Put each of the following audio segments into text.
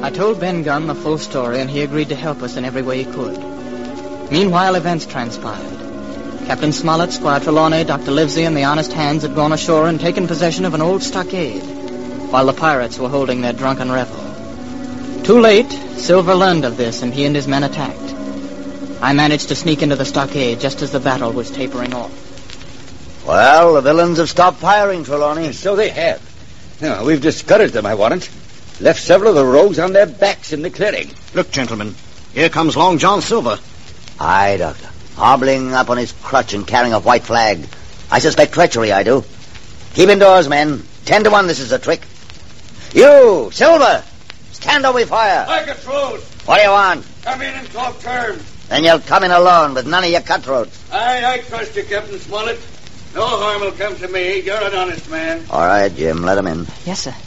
I told Ben Gunn the full story, and he agreed to help us in every way he could. Meanwhile, events transpired. Captain Smollett, Squire Trelawney, Dr. Livesey, and the honest hands had gone ashore and taken possession of an old stockade, while the pirates were holding their drunken revel. Too late, Silver learned of this, and he and his men attacked. I managed to sneak into the stockade just as the battle was tapering off. Well, the villains have stopped firing, Trelawney. So they have. No, we've discouraged them, I warrant. Left several of the rogues on their backs in the clearing. Look, gentlemen, here comes Long John Silver. Aye, Doctor. Hobbling up on his crutch and carrying a white flag. I suspect treachery, I do. Keep indoors, men. 10 to 1 this is a trick. You, Silver, stand or we fire. Like a truce. What do you want? Come in and talk terms. Then you'll come in alone with none of your cutthroats. I trust you, Captain Smollett. No harm will come to me. You're an honest man. All right, Jim, let him in. Yes, sir.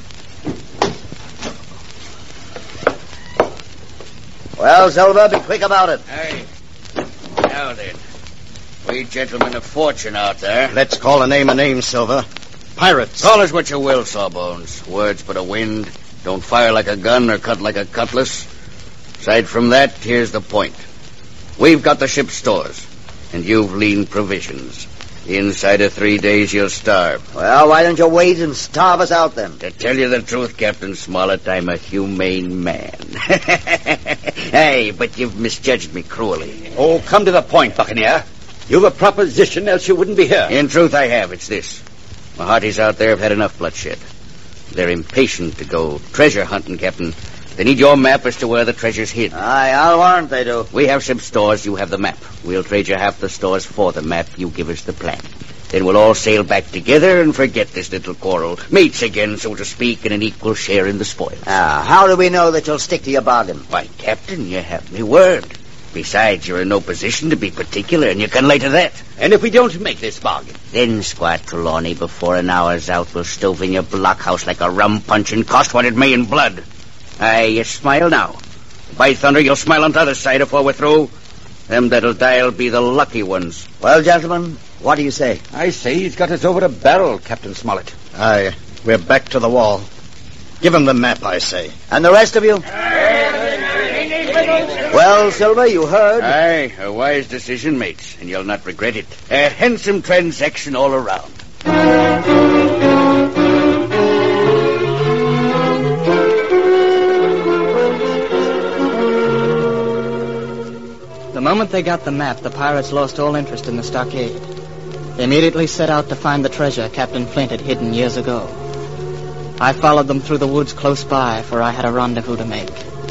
Well, Silver, be quick about it. Aye. Now then, we gentlemen of fortune out there. Let's call a name, Silver. Pirates. Call us what you will, Sawbones. Words but a wind. Don't fire like a gun or cut like a cutlass. Aside from that, here's the point. We've got the ship's stores, and you've lean provisions. Inside of 3 days, you'll starve. Well, why don't you wait and starve us out, then? To tell you the truth, Captain Smollett, I'm a humane man. Hey, but you've misjudged me cruelly. Oh, come to the point, Buccaneer. You've a proposition, else you wouldn't be here. In truth, I have. It's this. My hearties out there have had enough bloodshed. They're impatient to go treasure hunting, Captain. They need your map as to where the treasure's hid. Aye, I'll warrant they do. We have ship stores, you have the map. We'll trade you half the stores for the map. You give us the plan. Then we'll all sail back together and forget this little quarrel. Mates again, so to speak, in an equal share in the spoils. How do we know that you'll stick to your bargain? Why, Captain, you have me word. Besides, you're in no position to be particular, and you can lay to that. And if we don't make this bargain? Then, Squire Trelawney, before an hour's out, we'll stove in your blockhouse like a rum punch and cost what it may in blood. Aye, you smile now. By thunder, you'll smile on the other side before we're through. Them that'll die'll be the lucky ones. Well, gentlemen, what do you say? I say he's got us over a barrel, Captain Smollett. Aye, we're back to the wall. Give him the map, I say. And the rest of you? Well, Silver, you heard. Aye, a wise decision, mates, and you'll not regret it. A handsome transaction all around. The moment they got the map, the pirates lost all interest in the stockade. They immediately set out to find the treasure Captain Flint had hidden years ago. I followed them through the woods close by, for I had a rendezvous to make.